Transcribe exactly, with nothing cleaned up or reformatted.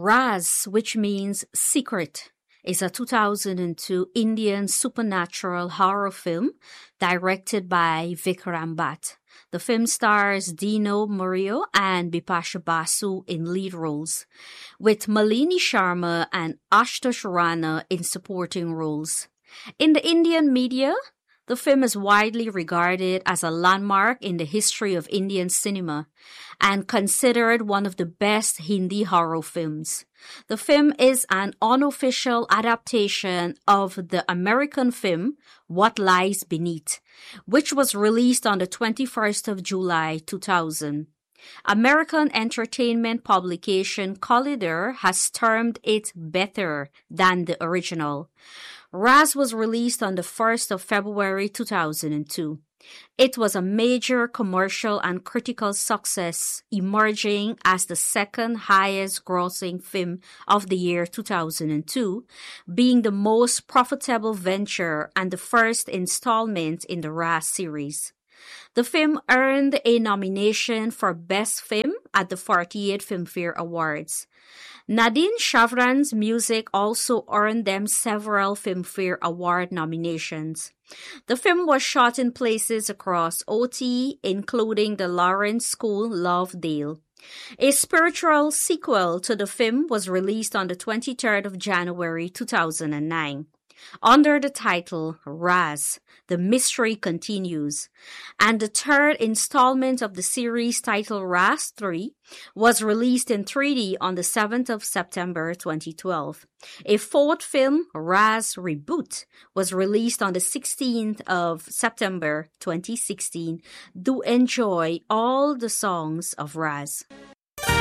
Raz, which means secret, is a two thousand two Indian supernatural horror film directed by Vikram Bhatt. The film stars Dino Murio and Bipasha Basu in lead roles, with Malini Sharma and Ashutosh Rana in supporting roles. In the Indian media, the film is widely regarded as a landmark in the history of Indian cinema and considered one of the best Hindi horror films. The film is an unofficial adaptation of the American film What Lies Beneath, which was released on the twenty-first of July two thousand. American entertainment publication Collider has termed it better than the original. Raz was released on the first of February two thousand two. It was a major commercial and critical success, emerging as the second highest grossing film of the year two thousand two, being the most profitable venture and the first installment in the Raz series. The film earned a nomination for Best Film at the forty-eighth Filmfare Awards. Nadine Chavran's music also earned them several Filmfare Award nominations. The film was shot in places across O T, including the Lawrence School, Lovedale. A spiritual sequel to the film was released on the twenty-third of January two thousand nine. Under the title Raz, the mystery continues, and the third installment of the series titled Raz three was released in three D on the seventh of September twenty twelve. A fourth film, Raz Reboot, was released on the sixteenth of September twenty sixteen. Do enjoy all the songs of Raz.